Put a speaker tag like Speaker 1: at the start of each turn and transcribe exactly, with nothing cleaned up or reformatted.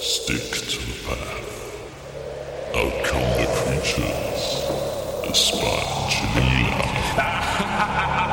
Speaker 1: Stick to the path. Out come the creatures. The spine Chinila.